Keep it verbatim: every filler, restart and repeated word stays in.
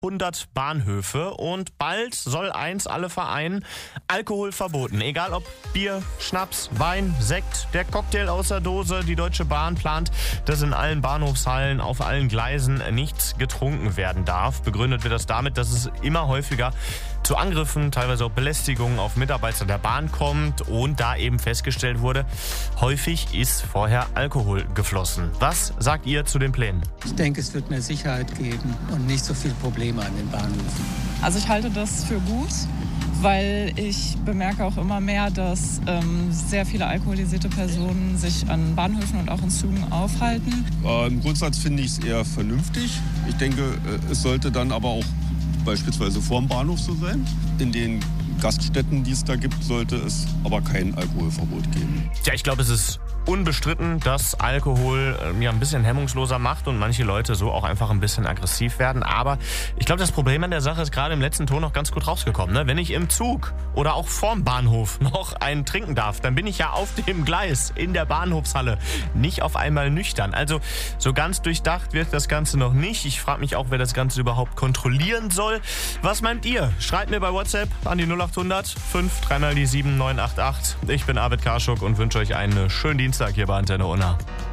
hundert Bahnhöfe und bald soll eins alle vereinen: Alkohol verboten. Egal ob Bier, Schnaps, Wein, Sekt, der Cocktail aus der Dose. Die Deutsche Bahn plant, dass in allen Bahnhofshallen auf allen Gleisen nichts getrunken werden darf. Begründet wird das damit, dass es immer häufiger zu Angriffen, teilweise auch Belästigungen auf Mitarbeiter der Bahn kommt und da eben festgestellt wurde, häufig ist vorher Alkohol geflossen. Was sagt ihr zu den Plänen? Ich denke, es wird mehr Sicherheit geben und nicht so viele Probleme an den Bahnhöfen. Also ich halte das für gut, weil ich bemerke auch immer mehr, dass ähm, sehr viele alkoholisierte Personen sich an Bahnhöfen und auch in Zügen aufhalten. Äh, Im Grundsatz finde ich es eher vernünftig. Ich denke, äh, es sollte dann aber auch beispielsweise vor dem Bahnhof so sein. In den Gaststätten, die es da gibt, sollte es aber kein Alkoholverbot geben. Tja, ich glaube, es ist unbestritten, dass Alkohol äh, ja ein bisschen hemmungsloser macht und manche Leute so auch einfach ein bisschen aggressiv werden. Aber ich glaube, das Problem an der Sache ist gerade im letzten Ton noch ganz gut rausgekommen. Ne? Wenn ich im Zug oder auch vorm Bahnhof noch einen trinken darf, dann bin ich ja auf dem Gleis in der Bahnhofshalle nicht auf einmal nüchtern. Also so ganz durchdacht wird das Ganze noch nicht. Ich frage mich auch, wer das Ganze überhaupt kontrollieren soll. Was meint ihr? Schreibt mir bei WhatsApp an die null acht hundert fünf drei mal die sieben neun acht acht. Ich bin Arvid Karschuk und wünsche euch einen schönen Dienstag hier bei Antenne Unna.